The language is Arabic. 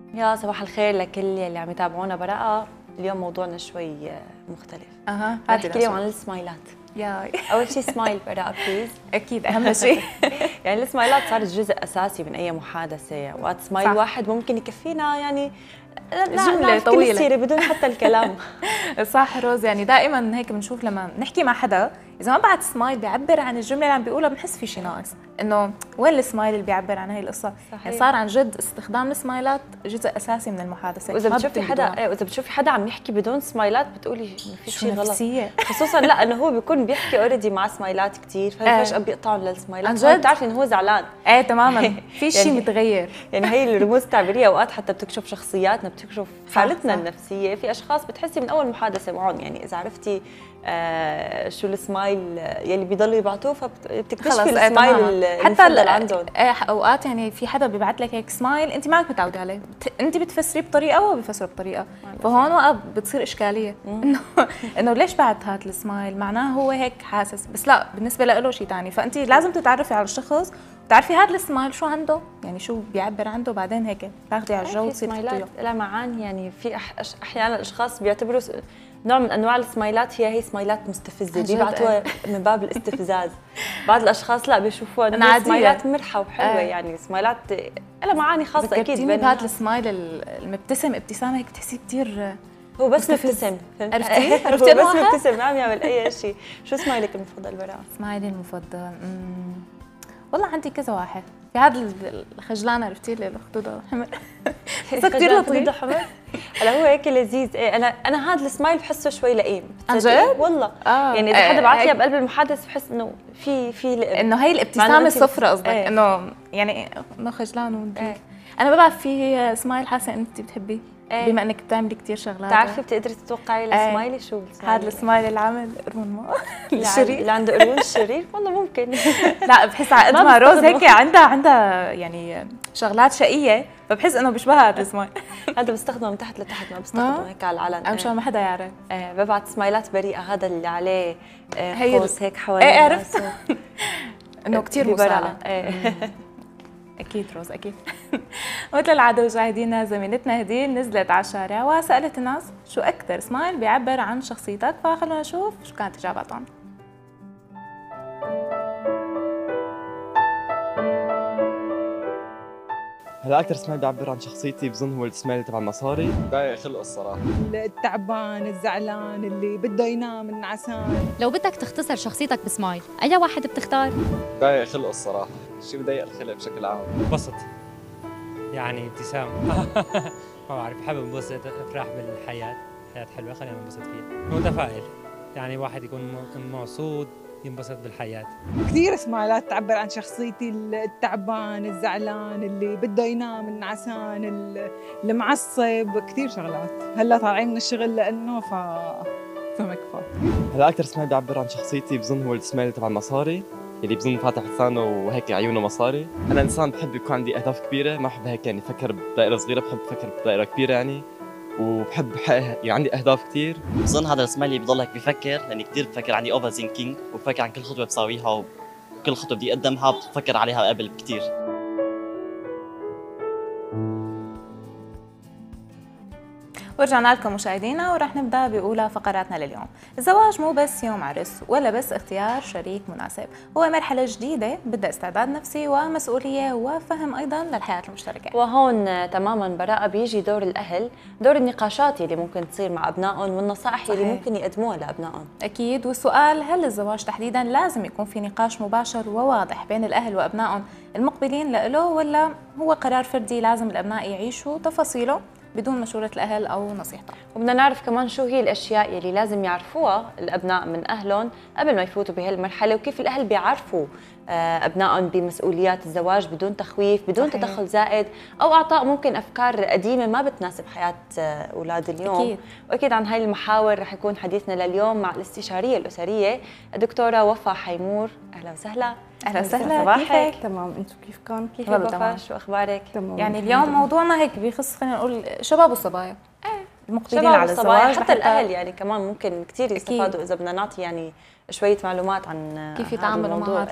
يا صباح الخير لكل اللي عم يتابعونا برقة. اليوم موضوعنا شوي مختلف. رح نحكي اليوم عن السمايلات. ياي أول شيء سمايل برقة بليز. أكيد أهم شيء. يعني السمايلات صارت جزء أساسي من أي محادثة، وقت سمايل واحد ممكن يكفينا يعني جملة طويلة السيرة بدون حتى الكلام. صح روز، يعني دائما هيك بنشوف لما نحكي مع حدا إذا ما بعد سمايل بيعبر عن الجملة اللي عم بيقولها بنحس في شيء ناقص، إنه وين السمايل اللي بيعبر عن هي القصة؟ يعني صار عن جد استخدام السمايلات جزء أساسي من المحادثة. وإذا بتشوفي حدا إذا بتشوفي حدا عم يحكي بدون سمايلات بتقولي ما في شيء غلط. خصوصا لا إنه هو بيكون بيحكي اوريدي مع سمايلات كثير، ففجأة بيقطعوا للسمايلات. عن جد بتعرفي إنه هو زعلان. إيه تماما، في شيء يعني متغير. يعني هي الرموز التعبيرية أوقات حتى بتكشف شخصياتنا، بتكشف حالتنا النفسية. في أشخاص بتحسي من أول محادثة معهم، يعني إذا عرفتي شو السمايل يلي بيضلوا يبعتوه فبتكتشفي السمايل المفضل عندهم. اوقات يعني في حدا بيبعت لك هيك سمايل انت مالك متعوده عليه، انت بتفسريه بطريقه وهو بيفسره بطريقه، فهون وقت بتصير اشكاليه انه ليش بعت هات السمايل، معناه هو هيك حاسس، بس لا بالنسبه له شيء ثاني. فانت لازم تتعرفي على الشخص وتعرفي هذا السمايل شو عنده، يعني شو بيعبر عنده، بعدين هيك تاخذي على الجو وتصير سمايلات لها معاني. يعني في احيانا الاشخاص بيعتبروا نوع من انواع السمايلات هي سمايلات مستفزه، بيبعتوها من باب الاستفزاز. بعض الاشخاص لا بيشوفوها انها سمايلات مرحه وحلوه. يعني سمايلات لها معاني خاصه اكيد. بهذا السمايل المبتسم ابتسامه هيك بتحسي كثير هو بس مبتسم. عرفتي هو بس مبتسم ما عم يعمل اي شيء. شو سمايلك المفضل براء؟ سمايلي المفضل والله عندي كذا واحد. في هذا الخجلان عرفتي اللي الخدود حمر كثير لطيف حمر. هلا هو هيك لذيذ. انا هذا السمايل بحسه شوي لئيم عن جد والله. يعني اذا حدا بعث لي بقلب المحادثه بحس انه في لئيم، انه هي الابتسامه الصفراء قصدك. انه يعني انه خجلان ودي. انا ببعث في سمايل حاسه انت بتحبيه بما انك بتعملي كثير شغلات. بتعرفي بتقدري تتوقعي السمايلي شو هذا السمايل اللي عامل قرون ما الشرير اللي عنده قرون الشرير. والله ممكن. لا بحس على قد ما روز هيك عندها يعني شغلات شقيه، فبحس انه بيشبهها هذا السمايل. هذا بستخدمه من تحت لتحت، ما بستخدمه هيك على العلن مشان ما حدا يعرف. ببعت سمايلات بريئه. هذا اللي عليه قوس هيك حوالين عرفت انه كثير مسالة. أكيد روز أكيد. مثل العادة مشاهدينا، زميلتنا هديل نزلت على الشارع وسألت الناس شو أكثر سمايل بيعبر عن شخصيتك، فخلونا نشوف شو كانت إجاباتهم. هلا أكثر سمايل بيعبر عن شخصيتي بظن هو السمايل تبع المصاري. ضايق خلقه الصراحة، التعبان، الزعلان، اللي بده ينام النعسان. لو بدك تختصر شخصيتك بسمايل أي واحد بتختار؟ ضايق خلقه الصراحة، الشيء بضايق الخلق بشكل عام. انبسط، يعني ابتسام. ما بعرف، بحب انبسط، افرح بالحياة، حياة حلوة خلينا ننبسط فيها. متفائل، يعني واحد يكون مبسوط ينبسط بالحياة. كثير سمايلات تعبر عن شخصيتي، التعبان، الزعلان، اللي بده ينام النعسان، المعصب، كثير شغلات. هلا طالعين من الشغل لانه فمكفى. هلا أكثر سمايل بيعبر عن شخصيتي بظن هو السمايل تبع المصاري، اللي بظن فاتح لسانه وهيك عيونه مصاري. انا انسان بحب يكون عندي اهداف كبيره، ما بحب هيك يعني افكر بدائره صغيره، بحب افكر بدائره كبيره يعني، وبحب يعني عندي اهداف كثير. بظن هذا السمايل اللي بضلك بفكر، لاني كثير بفكر، عندي اوفر ثينكينج وبفكر عن كل خطوه بساويها وكل خطوه بدي اقدمها بفكر عليها قبل كثير. ورجعنا لكم مشاهدينا ورح نبدا باولى فقراتنا لليوم. الزواج مو بس يوم عرس ولا بس اختيار شريك مناسب، هو مرحله جديده بدها استعداد نفسي ومسؤوليه وفهم ايضا للحياه المشتركه. وهون تماما براءه بيجي دور الاهل، دور النقاشات اللي ممكن تصير مع ابنائهم والنصائح اللي ممكن يقدموها لابنائهم. اكيد. والسؤال هل الزواج تحديدا لازم يكون في نقاش مباشر وواضح بين الاهل وابنائهم المقبلين له، ولا هو قرار فردي لازم الابناء يعيشوا تفاصيله بدون مشورة الأهل أو نصيحتهم؟ وبدنا نعرف كمان شو هي الأشياء يلي لازم يعرفوها الأبناء من أهلهم قبل ما يفوتوا بهالمرحلة، وكيف الأهل بيعرفوا أبنائهم بمسؤوليات الزواج بدون تخويف، بدون تدخل زائد أو إعطاء ممكن أفكار قديمة ما بتناسب حياة أولاد اليوم. أكيد. وأكيد عن هاي المحاور رح يكون حديثنا لليوم مع الاستشارية الأسرية الدكتورة وفاء حيمور. أهلا وسهلا. اهلا وسهلا. صباحك. تمام، انتم كيفكم؟ كيفك وفاء؟ شو اخبارك؟ تمام. يعني اليوم موضوعنا هيك بيخص خلينا نقول شباب والصبايا المقبلين شباب على الزواج، حتى الاهل يعني كمان ممكن كثير يستفادوا اذا بدنا نعطي يعني شويه معلومات عن كيف يتعاملوا مع